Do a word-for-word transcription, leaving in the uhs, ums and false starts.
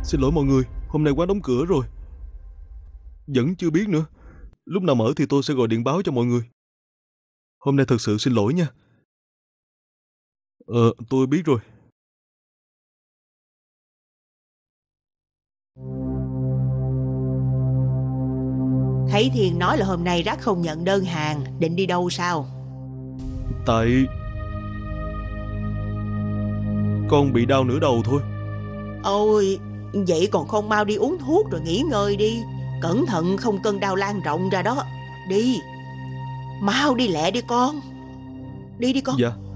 Xin lỗi mọi người, hôm nay quán đóng cửa rồi. Vẫn chưa biết nữa. Lúc nào mở thì tôi sẽ gọi điện báo cho mọi người. Hôm nay thật sự xin lỗi nha. Ờ, tôi biết rồi. Thấy Thiên nói là hôm nay Rắc không nhận đơn hàng, định đi đâu sao? Tại con bị đau nửa đầu thôi. Ôi, vậy còn không mau đi uống thuốc rồi nghỉ ngơi đi. Cẩn thận không cơn đau lan rộng ra đó. Đi, mau đi lẹ đi con. Đi đi con. Dạ.